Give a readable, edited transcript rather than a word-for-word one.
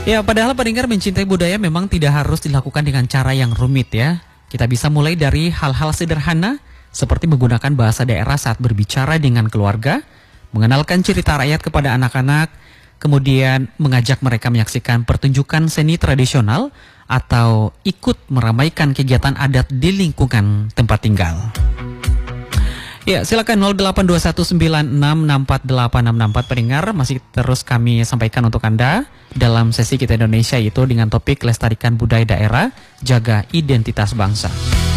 Ya, padahal pendengar, mencintai budaya memang tidak harus dilakukan dengan cara yang rumit ya. Kita bisa mulai dari hal-hal sederhana seperti menggunakan bahasa daerah saat berbicara dengan keluarga, mengenalkan cerita rakyat kepada anak-anak, kemudian mengajak mereka menyaksikan pertunjukan seni tradisional atau ikut meramaikan kegiatan adat di lingkungan tempat tinggal. Ya, silakan 082196648664 pendengar, masih terus kami sampaikan untuk Anda dalam sesi Kita Indonesia, itu dengan topik lestarikan budaya daerah, jaga identitas bangsa.